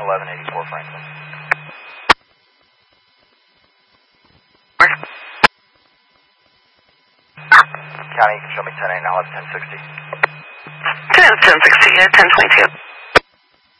1184 Franklin. County, you can show me 10-8 now, that's 1060. 1060, 1022.